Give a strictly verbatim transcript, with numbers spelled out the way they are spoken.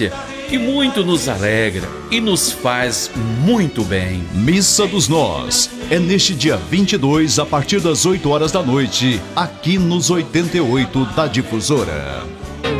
notícia que muito nos alegra e nos faz muito bem. Missa dos Nós é neste dia vinte e dois, a partir das oito horas da noite, aqui nos oitenta e oito da Difusora.